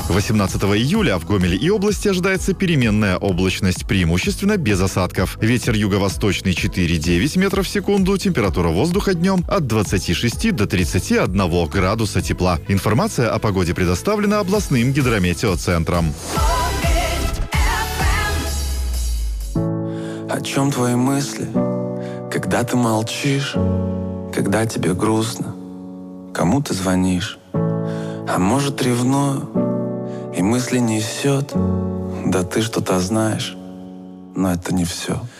18 июля в Гомеле и области ожидается переменная облачность, преимущественно без осадков. Ветер юго-восточный 4,9 метров в секунду, температура воздуха днем от 26 до 31 градуса тепла. Информация о погоде предоставлена областным гидрометеоцентром. О чем твои мысли, когда ты молчишь, когда тебе грустно, кому ты звонишь? А может, ревную и мысли несет, да ты что-то знаешь, но это не все.